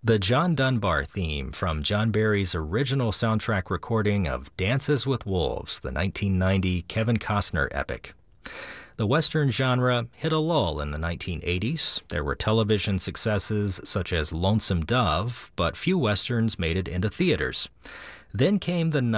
The John Dunbar theme from John Barry's original soundtrack recording of Dances with Wolves, the 1990 Kevin Costner epic. The Western genre hit a lull in the 1980s. There were television successes such as Lonesome Dove, but few Westerns made it into theaters. Then came the